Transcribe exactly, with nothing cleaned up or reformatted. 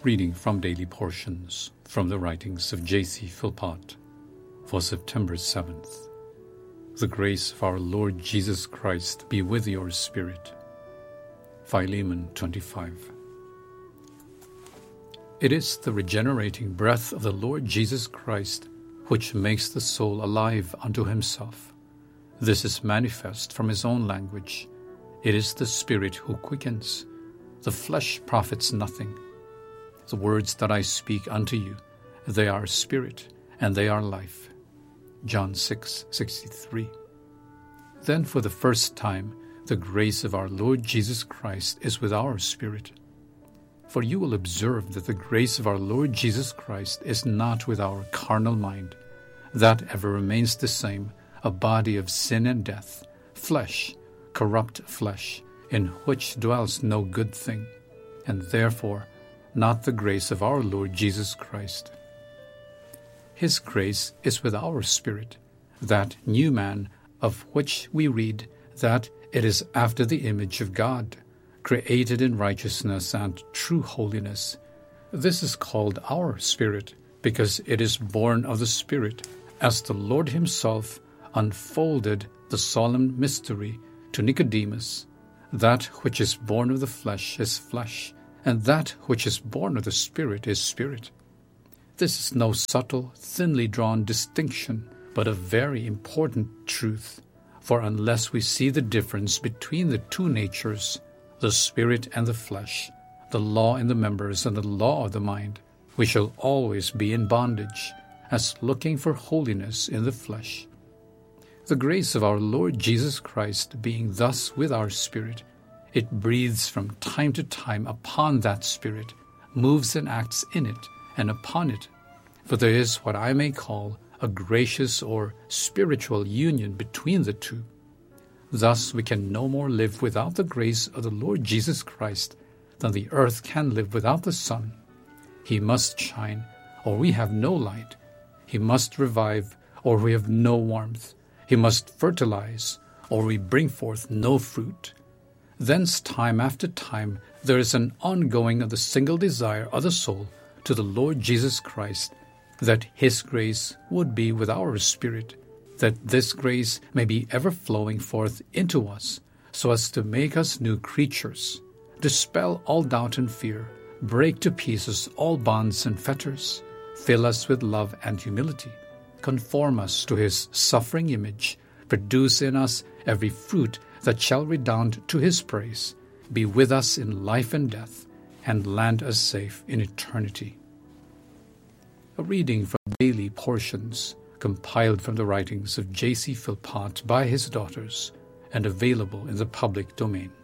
Reading from Daily Portions from the writings of J C Philpott for September seventh. The grace of our Lord Jesus Christ be with your spirit. Philemon twenty-five. It is the regenerating breath of the Lord Jesus Christ which makes the soul alive unto himself. This is manifest from his own language. It is the Spirit who quickens. The flesh profits nothing. The words that I speak unto you, they are spirit, and they are life. John six sixty-three. Then for the first time, the grace of our Lord Jesus Christ is with our spirit. For you will observe that the grace of our Lord Jesus Christ is not with our carnal mind. That ever remains the same, a body of sin and death, flesh, corrupt flesh, in which dwells no good thing, and therefore not the grace of our Lord Jesus Christ. His grace is with our spirit, that new man of which we read that it is after the image of God, created in righteousness and true holiness. This is called our spirit, because it is born of the Spirit, as the Lord himself unfolded the solemn mystery to Nicodemus. That which is born of the flesh is flesh, and that which is born of the Spirit is spirit. This is no subtle, thinly drawn distinction, but a very important truth. For unless we see the difference between the two natures, the spirit and the flesh, the law in the members and the law of the mind, we shall always be in bondage, as looking for holiness in the flesh. The grace of our Lord Jesus Christ being thus with our spirit, it breathes from time to time upon that spirit, moves and acts in it and upon it. For there is what I may call a gracious or spiritual union between the two. Thus we can no more live without the grace of the Lord Jesus Christ than the earth can live without the sun. He must shine, or we have no light. He must revive, or we have no warmth. He must fertilize, or we bring forth no fruit. Thence time after time there is an ongoing of the single desire of the soul to the Lord Jesus Christ, that his grace would be with our spirit, that this grace may be ever flowing forth into us, so as to make us new creatures, dispel all doubt and fear, break to pieces all bonds and fetters, fill us with love and humility, conform us to his suffering image, produce in us every fruit that shall redound to his praise, be with us in life and death, and land us safe in eternity. A reading from Daily Portions, compiled from the writings of J C Philpott by his daughters, and available in the public domain.